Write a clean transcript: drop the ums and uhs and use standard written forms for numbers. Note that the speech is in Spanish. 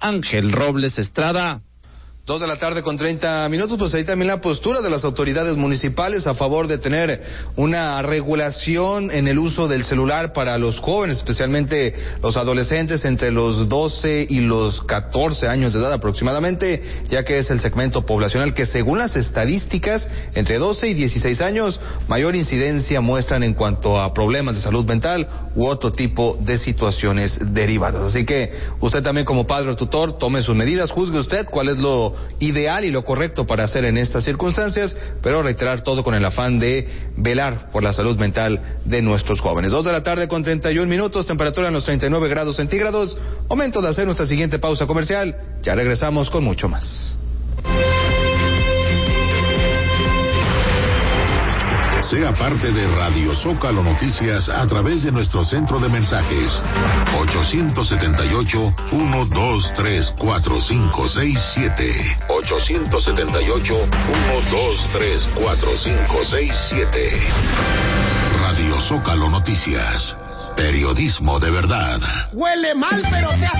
Ángel Robles Estrada. 2:30 p.m, pues ahí también la postura de las autoridades municipales a favor de tener una regulación en el uso del celular para los jóvenes, especialmente los adolescentes entre los 12 y los 14 años de edad aproximadamente, ya que es el segmento poblacional que, según las estadísticas, entre 12 y 16 años, mayor incidencia muestran en cuanto a problemas de salud mental u otro tipo de situaciones derivadas. Así que usted también, como padre o tutor, tome sus medidas, juzgue usted cuál es lo ideal y lo correcto para hacer en estas circunstancias, pero reiterar todo con el afán de velar por la salud mental de nuestros jóvenes. 2:31 p.m, temperatura en los 39 grados centígrados. Momento de hacer nuestra siguiente pausa comercial. Ya regresamos con mucho más. Sea parte de Radio Zócalo Noticias a través de nuestro centro de mensajes 878-123-4567 878-123-4567. Radio Zócalo Noticias, periodismo de verdad. Huele mal, pero te